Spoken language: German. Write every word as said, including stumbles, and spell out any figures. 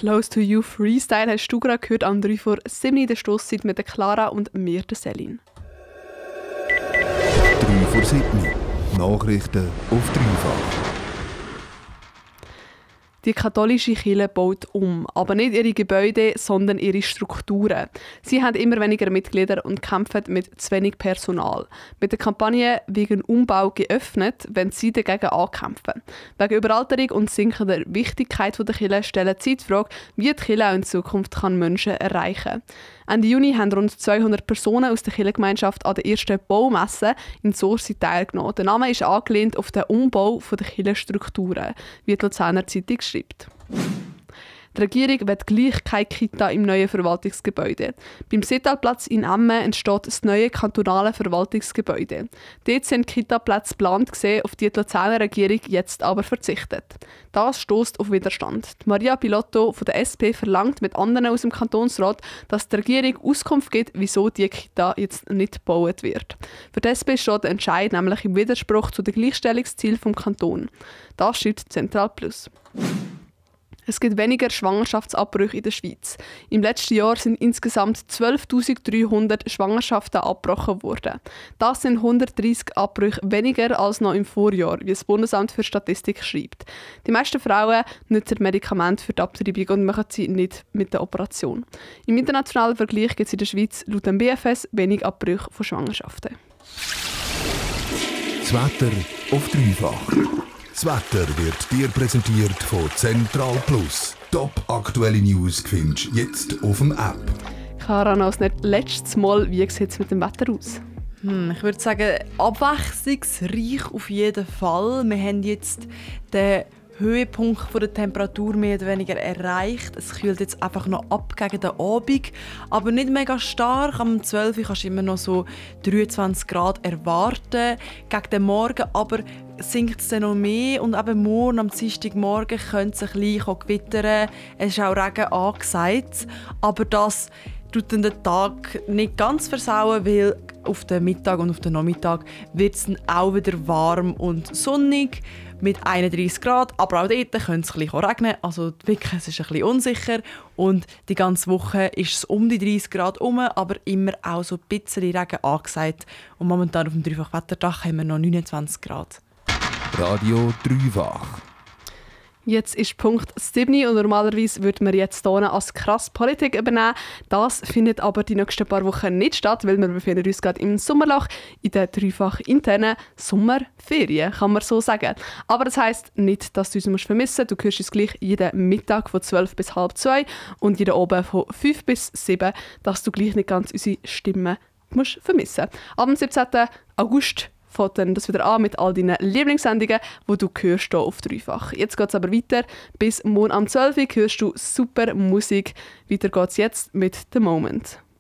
«Close to You Freestyle» hast du gerade gehört am drei vor sieben der Stosszeit mit der Clara und mir, der Selin. drei vor sieben. Nachrichten auf dreifach. Die katholische Kirche baut um, aber nicht ihre Gebäude, sondern ihre Strukturen. Sie haben immer weniger Mitglieder und kämpfen mit zu wenig Personal. Mit der Kampagne «Wegen Umbau geöffnet» wollen sie dagegen ankämpfen. Wegen Überalterung und sinkender Wichtigkeit der Kirche stellen sie die Frage, wie die Kirche auch in Zukunft kann Menschen erreichen kann. Ende Juni haben rund zweihundert Personen aus der Kirchengemeinschaft an der ersten Baumesse in Sursi teilgenommen. Der Name ist angelehnt auf den Umbau der Kirchenstrukturen, wie die Luzerner Zeitung schreibt. Die Regierung will gleich keine Kita im neuen Verwaltungsgebäude. Beim Seetalplatz in Emmen entsteht das neue kantonale Verwaltungsgebäude. Dort sind Kita-Plätze geplant gesehen, auf die die Luzerner Regierung jetzt aber verzichtet. Das stößt auf Widerstand. Die Maria Pilotto von der S P verlangt mit anderen aus dem Kantonsrat, dass die Regierung Auskunft gibt, wieso die Kita jetzt nicht gebaut wird. Für die S P steht der Entscheid nämlich im Widerspruch zu den Gleichstellungszielen des Kantons. Das schreibt Zentral Plus. Es gibt weniger Schwangerschaftsabbrüche in der Schweiz. Im letzten Jahr sind insgesamt zwölftausenddreihundert Schwangerschaften abgebrochen worden. Das sind hundertdreissig Abbrüche weniger als noch im Vorjahr, wie das Bundesamt für Statistik schreibt. Die meisten Frauen nutzen Medikamente für die Abtreibung und machen sie nicht mit der Operation. Im internationalen Vergleich gibt es in der Schweiz laut dem B F S wenig Abbrüche von Schwangerschaften. Das Wetter auf dreifach. Das Wetter wird dir präsentiert von Zentral Plus. Top aktuelle News findest du jetzt auf dem App. Clara, noch das letztes Mal, wie sieht es mit dem Wetter aus? Hm, ich würde sagen, abwechslungsreich auf jeden Fall. Wir haben jetzt den Höhepunkt von der Temperatur mehr oder weniger erreicht. Es kühlt jetzt einfach noch ab gegen den Abend, aber nicht mega stark. Am zwölf Uhr kannst du immer noch so dreiundzwanzig Grad erwarten. Gegen den Morgen aber sinkt es dann noch mehr und eben morgen am Dienstagmorgen könnte es ein bisschen gewittern. Es ist auch Regen angesagt, aber das tut den Tag nicht ganz versauen, weil auf den Mittag und auf den Nachmittag wird es dann auch wieder warm und sonnig mit einunddreissig Grad, aber auch dort könnte es ein bisschen regnen, also wirklich, es ist ein bisschen unsicher und die ganze Woche ist es um die dreißig Grad herum, aber immer auch so ein bisschen Regen angesagt und momentan auf dem Dreifach-Wetterdach haben wir noch neunundzwanzig Grad. Radio dreifach. Jetzt ist Punkt sieben und normalerweise würde man jetzt hier als krass Politik übernehmen. Das findet aber die nächsten paar Wochen nicht statt, weil wir befinden uns gerade im Sommerloch in der dreifach internen Sommerferien, kann man so sagen. Aber das heisst nicht, dass du uns vermissen musst. Du hörst uns gleich jeden Mittag von zwölf bis halb zwei und jeden Abend von fünf bis sieben, dass du gleich nicht ganz unsere Stimme musst vermissen musst. Am siebzehnten August fängt dann das wieder an mit all deinen Lieblingssendungen, die du hörst hier auf dreifach. Jetzt geht es aber weiter. Bis morgen am zwölf Uhr hörst du super Musik. Weiter geht es jetzt mit «The Moment».